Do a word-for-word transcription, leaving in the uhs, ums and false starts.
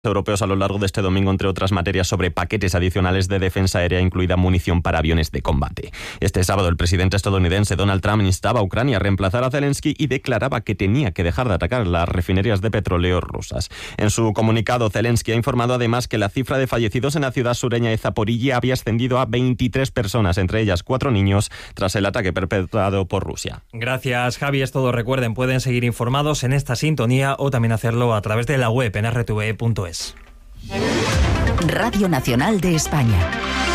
europeos a lo largo de este domingo, entre otras materias, sobre paquetes adicionales de defensa aérea, incluida munición para aviones de combate. Este sábado el presidente estadounidense Donald Trump instaba a Ucrania a reemplazar a Zelensky y declaraba que tenía que dejar de atacar las refinerías de petróleo rusas. En su comunicado, Zelensky ha informado además que la cifra de fallecidos en la ciudad sureña de Zaporilla había ascendido a veintitrés personas, entre ellas cuatro niños, tras el ataque perpetrado por Rusia. Gracias, Javi. Es todo. Recuerden, pueden seguir informados en esta sintonía o también hacerlo a través de la web en erre te ve punto es. Radio Nacional de España.